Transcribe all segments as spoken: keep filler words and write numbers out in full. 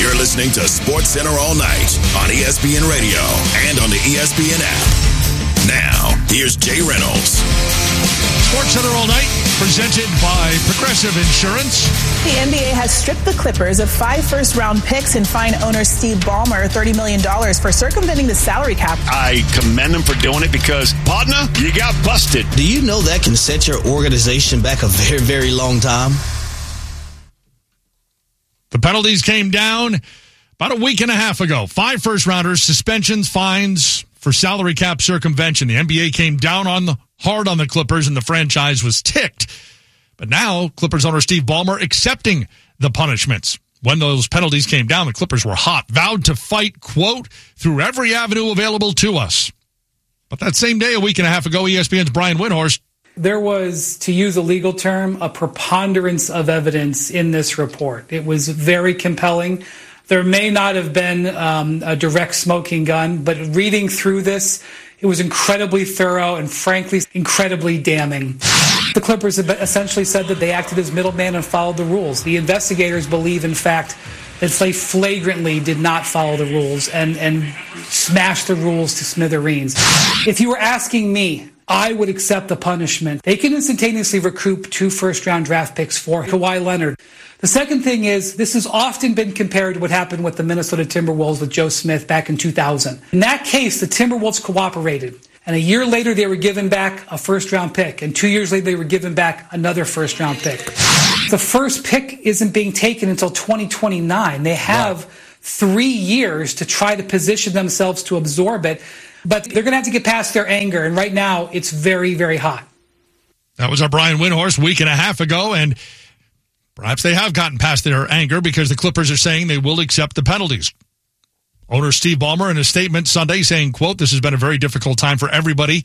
You're listening to Sports Center all night on E S P N Radio and on the E S P N app. Now, here's Jay Reynolds. Sports Center all night, presented by Progressive Insurance. The N B A has stripped the Clippers of five first-round picks and fined owner Steve Ballmer thirty million dollars for circumventing the salary cap. I commend them for doing it because, partner, you got busted. Do you know that can set your organization back a very, very long time? The penalties came down about a week and a half ago. Five first-rounders, suspensions, fines for salary cap circumvention. The N B A came down on the hard on the Clippers, and the franchise was ticked. But now, Clippers owner Steve Ballmer accepting the punishments. When those penalties came down, the Clippers were hot, vowed to fight, quote, through every avenue available to us. But that same day, a week and a half ago, E S P N's Brian Windhorst. There was, to use a legal term, a preponderance of evidence in this report. It was very compelling. There may not have been um, a direct smoking gun, but reading through this, it was incredibly thorough and, frankly, incredibly damning. The Clippers have essentially said that they acted as middleman and followed the rules. The investigators believe, in fact, that they flagrantly did not follow the rules and, and smashed the rules to smithereens. If you were asking me, I would accept the punishment. They can instantaneously recoup two first-round draft picks for Kawhi Leonard. The second thing is, this has often been compared to what happened with the Minnesota Timberwolves with Joe Smith back in two thousand. In that case, the Timberwolves cooperated. And a year later, they were given back a first-round pick. And two years later, they were given back another first-round pick. The first pick isn't being taken until twenty twenty-nine. They have wow. three years to try to position themselves to absorb it. But they're going to have to get past their anger. And right now, it's very, very hot. That was our Brian Windhorst a week and a half ago. And perhaps they have gotten past their anger because the Clippers are saying they will accept the penalties. Owner Steve Ballmer in a statement Sunday saying, quote, "This has been a very difficult time for everybody.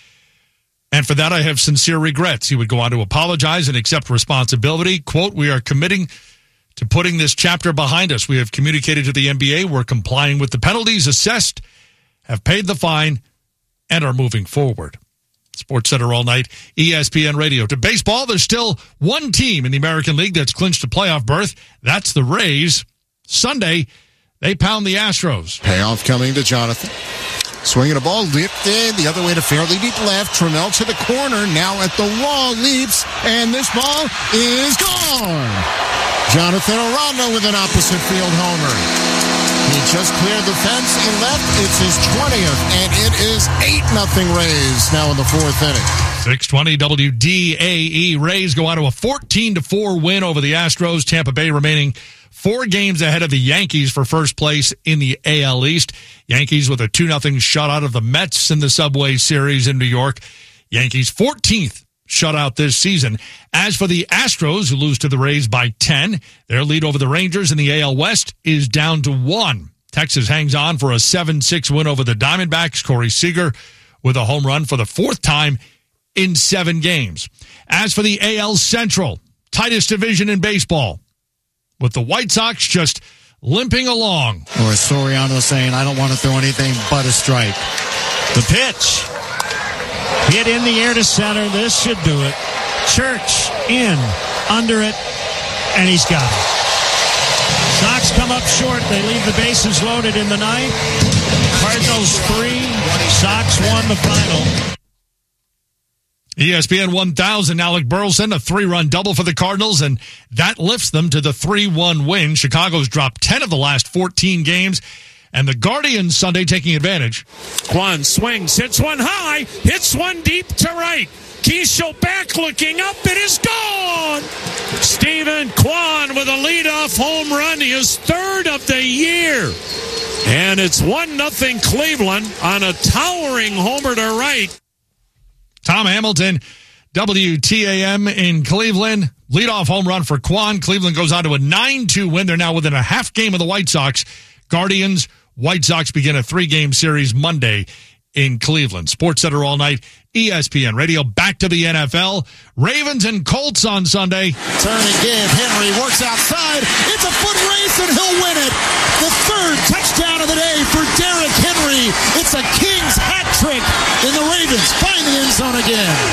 And for that, I have sincere regrets." He would go on to apologize and accept responsibility. Quote, "We are committing to putting this chapter behind us. We have communicated to the N B A. We're complying with the penalties assessed, have paid the fine, and are moving forward." Sports Center all night, E S P N Radio. To baseball, there's still one team in the American League that's clinched a playoff berth. That's the Rays. Sunday, they pound the Astros. Payoff coming to Jonathan. Swinging a ball, lifted the other way to fairly deep left. Trammell to the corner, now at the wall, leaps, and this ball is gone. Jonathan Aranda with an opposite field homer. He just cleared the fence and left. It's his twentieth, and it is eight nothing Rays now in the fourth inning. six twenty W D A E. Rays go on to a fourteen to four win over the Astros. Tampa Bay remaining four games ahead of the Yankees for first place in the A L East. Yankees with a two nothing shutout of the Mets in the Subway Series in New York. Yankees fourteenth shutout this season. As for the Astros, who lose to the Rays by ten, their lead over the Rangers in the A L West is down to one. Texas hangs on for a seven six win over the Diamondbacks. Corey Seager with a home run for the fourth time in seven games. As for the A L Central, tightest division in baseball, with the White Sox just limping along. Or Soriano saying, "I don't want to throw anything but a strike." The pitch. Hit in the air to center. This should do it. Church in, under it, and he's got it. Sox come up short. They leave the bases loaded in the ninth. Cardinals three. Sox won the final. E S P N one thousand, Alec Burleson, a three-run double for the Cardinals, and that lifts them to the three one win. Chicago's dropped ten of the last fourteen games, and the Guardians Sunday taking advantage. Kwan swings, hits one high, hits one deep to right. Keishel back looking up, it is gone! Stephen Kwan with a leadoff home run, his third of the year. And it's one nothing Cleveland on a towering homer to right. Tom Hamilton, W T A M in Cleveland. Leadoff home run for Kwan. Cleveland goes on to a nine two win. They're now within a half game of the White Sox. Guardians, White Sox begin a three-game series Monday in Cleveland. Sports Center all night, E S P N Radio. Back to the N F L. Ravens and Colts on Sunday. Turn and give. Henry works outside. It's a foot race, and he'll win it. The third touchdown of the day for Derrick Henry. It's a King's hat trick, and the Ravens find the end zone again. I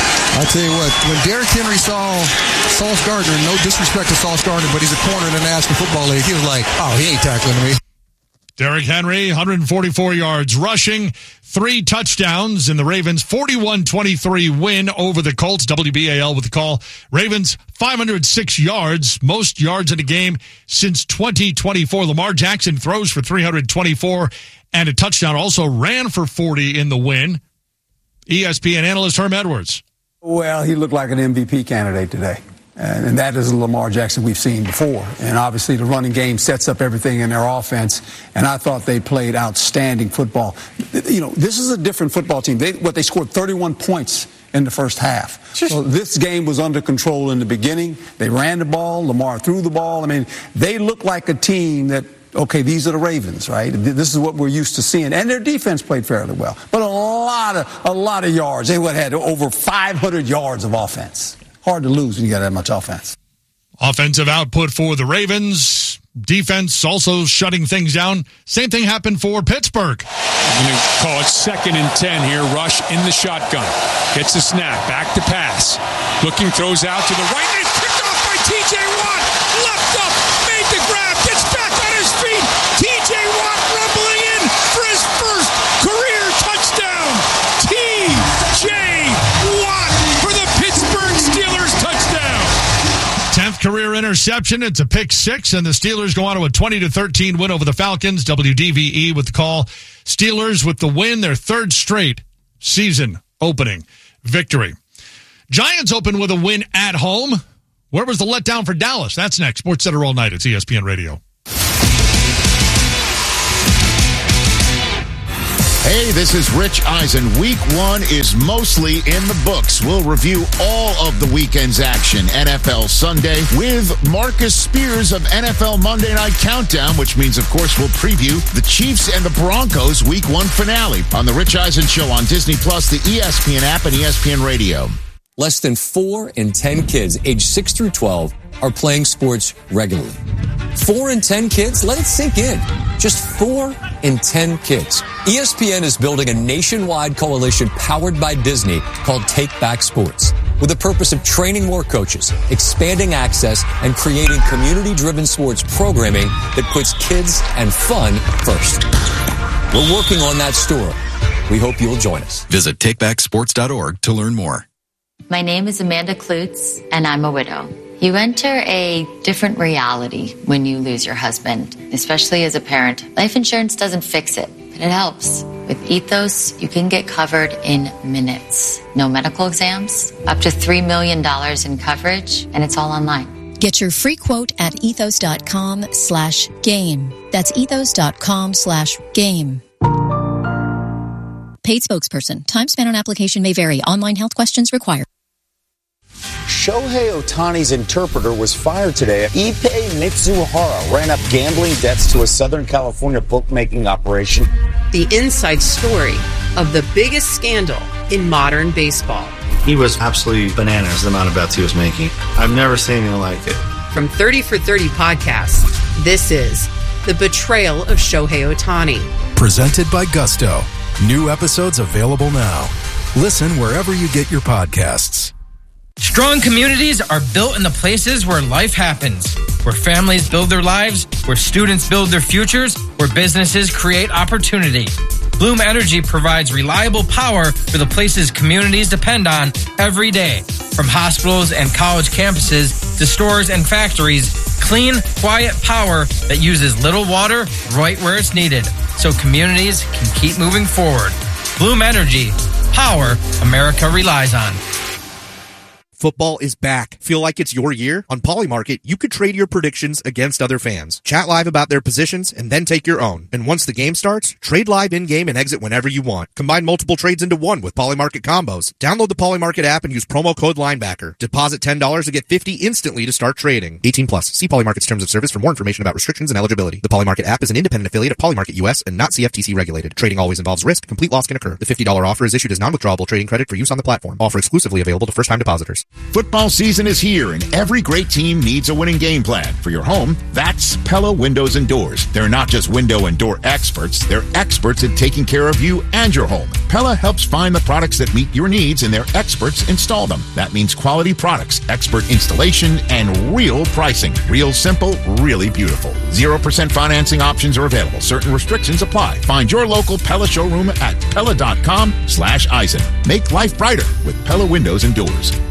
tell you what, when Derrick Henry saw Sauce Gardner, no disrespect to Sauce Gardner, but he's a corner in the National Football League, he was like, oh, he ain't tackling me. Derrick Henry, one hundred forty-four yards rushing, three touchdowns in the Ravens' forty-one twenty-three win over the Colts. W B A L with the call. Ravens, five hundred six yards, most yards in a game since twenty twenty-four. Lamar Jackson throws for three hundred twenty-four and a touchdown. Also ran for forty in the win. E S P N analyst Herm Edwards. Well, he looked like an M V P candidate today. And that is the Lamar Jackson we've seen before. And obviously the running game sets up everything in their offense. And I thought they played outstanding football. You know, this is a different football team. They, what, they scored thirty-one points in the first half. So this game was under control in the beginning. They ran the ball. Lamar threw the ball. I mean, they look like a team that, okay, these are the Ravens, right? This is what we're used to seeing. And their defense played fairly well. But a lot of, a lot of yards. They would have had over five hundred yards of offense. Hard to lose when you got that much offense. Offensive output for the Ravens. Defense also shutting things down. Same thing happened for Pittsburgh. I'm going to call it second and ten here. Rush in the shotgun. Gets the snap. Back to pass. Looking, throws out to the right. And it's picked off by T J Watt. Left up. Made the grab. Gets back on his feet. T J Watt rumbling in for his first career touchdown. T J Watt for the Pittsburgh Steelers touchdown. tenth career interception. It's a pick six, and the Steelers go on to a twenty to thirteen win over the Falcons. W D V E with the call. Steelers with the win, their third straight season opening victory. Giants open with a win at home. Where was the letdown for Dallas? That's next. Sports Center all night. It's E S P N Radio. Hey, this is Rich Eisen. Week one is mostly in the books. We'll review all of the weekend's action. N F L Sunday with Marcus Spears of N F L Monday Night Countdown, which means, of course, we'll preview the Chiefs and the Broncos Week one finale on the Rich Eisen Show on Disney Plus, the E S P N app, and E S P N Radio. Less than four in ten kids aged six through twelve are playing sports regularly. Four in ten kids? Let it sink in. Just four in ten kids. E S P N is building a nationwide coalition powered by Disney called Take Back Sports, with the purpose of training more coaches, expanding access, and creating community-driven sports programming that puts kids and fun first. We're working on that story. We hope you'll join us. Visit take back sports dot org to learn more. My name is Amanda Klutz, and I'm a widow. You enter a different reality when you lose your husband, especially as a parent. Life insurance doesn't fix it, but it helps. With Ethos, you can get covered in minutes. No medical exams, up to three million dollars in coverage, and it's all online. Get your free quote at ethos.com slash game. That's ethos.com slash game. Paid spokesperson. Time spent on application may vary. Online health questions required. Shohei Ohtani's interpreter was fired today. Ippei Mitsuhara ran up gambling debts to a Southern California bookmaking operation. The inside story of the biggest scandal in modern baseball. He was absolutely bananas, the amount of bets he was making. I've never seen anything like it. From thirty for thirty podcasts, this is The Betrayal of Shohei Ohtani. Presented by Gusto. New episodes available now. Listen wherever you get your podcasts. Strong communities are built in the places where life happens, where families build their lives, where students build their futures, where businesses create opportunity. Bloom Energy provides reliable power for the places communities depend on every day. From hospitals and college campuses to stores and factories, clean, quiet power that uses little water right where it's needed, so communities can keep moving forward. Bloom Energy, power America relies on. Football is back. Feel like it's your year? On Polymarket, you could trade your predictions against other fans. Chat live about their positions and then take your own. And once the game starts, trade live in-game and exit whenever you want. Combine multiple trades into one with Polymarket combos. Download the Polymarket app and use promo code Linebacker. Deposit ten dollars to get fifty dollars instantly to start trading. eighteen plus. See Polymarket's terms of service for more information about restrictions and eligibility. The Polymarket app is an independent affiliate of Polymarket U S and not C F T C regulated. Trading always involves risk. Complete loss can occur. The fifty dollars offer is issued as non-withdrawable trading credit for use on the platform. Offer exclusively available to first-time depositors. Football season is here, and every great team needs a winning game plan. For your home, that's Pella Windows and Doors. They're not just window and door experts, they're experts at taking care of you and your home. Pella helps find the products that meet your needs, and their experts install them. That means quality products, expert installation, and real pricing. Real simple, really beautiful. zero percent financing options are available. Certain restrictions apply. Find your local Pella showroom at Pella.com slash Eisen. Make life brighter with Pella Windows and Doors.